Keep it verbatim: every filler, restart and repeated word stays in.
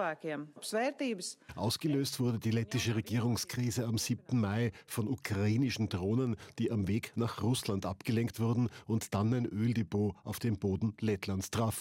Ausgelöst wurde die lettische Regierungskrise am siebten Mai von ukrainischen Drohnen, die am Weg nach Russland abgelenkt wurden und dann ein Öldepot auf dem Boden Lettlands trafen.